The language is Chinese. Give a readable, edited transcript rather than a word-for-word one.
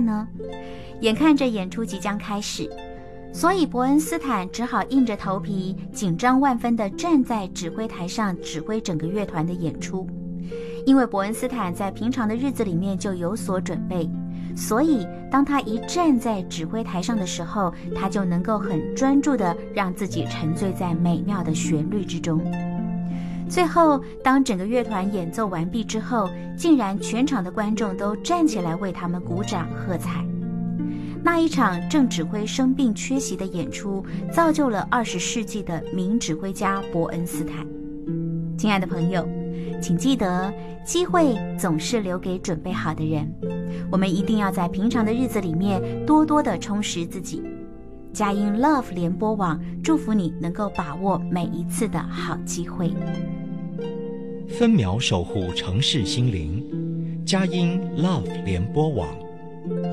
呢？眼看着演出即将开始，所以伯恩斯坦只好硬着头皮，紧张万分地站在指挥台上指挥整个乐团的演出。因为伯恩斯坦在平常的日子里面就有所准备，所以当他一站在指挥台上的时候，他就能够很专注地让自己沉醉在美妙的旋律之中。最后，当整个乐团演奏完毕之后，竟然全场的观众都站起来为他们鼓掌喝彩。那一场正指挥生病缺席的演出，造就了20世纪的名指挥家伯恩斯坦。亲爱的朋友，请记得，机会总是留给准备好的人。我们一定要在平常的日子里面多多的充实自己。佳音 Love 联播网祝福你能够把握每一次的好机会。 分秒守护城市心灵，佳音 Love 联播网。